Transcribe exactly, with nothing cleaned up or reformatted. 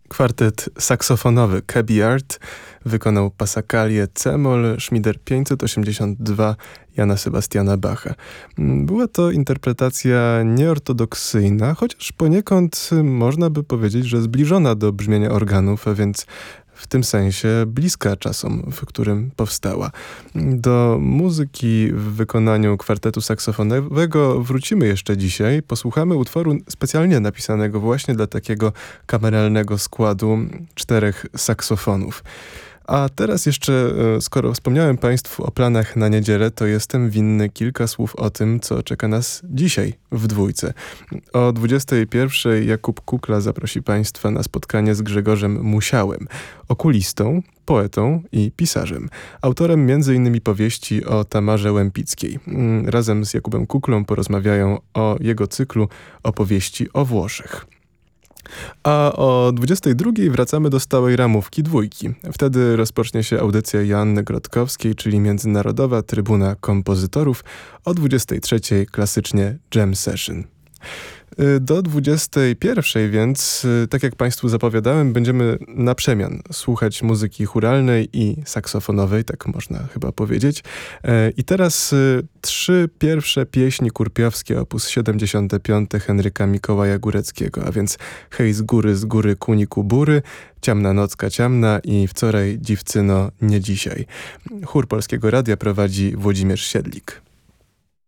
Kwartet saksofonowy Cabby Art wykonał Passacaglie C-moll Szmider pięćset osiemdziesiąt dwa Jana Sebastiana Bacha. Była to interpretacja nieortodoksyjna, chociaż poniekąd można by powiedzieć, że zbliżona do brzmienia organów, a więc w tym sensie bliska czasom, w którym powstała. Do muzyki w wykonaniu kwartetu saksofonowego wrócimy jeszcze dzisiaj. Posłuchamy utworu specjalnie napisanego właśnie dla takiego kameralnego składu czterech saksofonów. A teraz jeszcze, skoro wspomniałem Państwu o planach na niedzielę, to jestem winny kilka słów o tym, co czeka nas dzisiaj w dwójce. O dwudziestej pierwszej Jakub Kukla zaprosi Państwa na spotkanie z Grzegorzem Musiałem, okulistą, poetą i pisarzem. Autorem między innymi powieści o Tamarze Łempickiej. Razem z Jakubem Kuklą porozmawiają o jego cyklu opowieści o Włoszech. A o dwudziestej drugiej wracamy do stałej ramówki dwójki. Wtedy rozpocznie się audycja Joanny Grotkowskiej, czyli Międzynarodowa Trybuna Kompozytorów. O dwudziestej trzeciej klasycznie Jam Session. Do dwudziestej pierwszej więc, tak jak Państwu zapowiadałem, będziemy na przemian słuchać muzyki chóralnej i saksofonowej, tak można chyba powiedzieć. I teraz trzy pierwsze pieśni kurpiowskie, opus siedemdziesiąte piąte Henryka Mikołaja Góreckiego, a więc Hej z góry, z góry kuniku bury, Ciamna nocka ciamna i Wczoraj dziewczyno nie dzisiaj. Chór Polskiego Radia prowadzi Włodzimierz Siedlik.